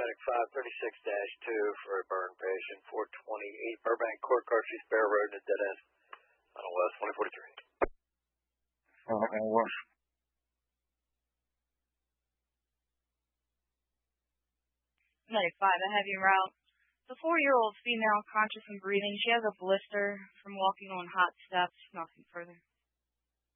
paramedic 536-2 for a burn patient, 428 Burbank Court, Cartridge Bear Road, in a dead end on West 2043. What? 95, I have you route. The 4-year-old female, conscious and breathing. She has a blister from walking on hot steps. Nothing further.